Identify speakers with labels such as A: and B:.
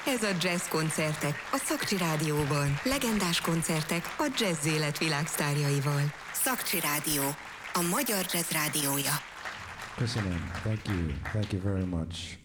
A: Ez a Jazz Koncertek a Szakcsi Rádióban. Legendás koncertek a jazz élet világsztárjaival. Szakcsi Rádió, a magyar jazz rádiója.
B: Köszönöm. Thank you. Thank you very much.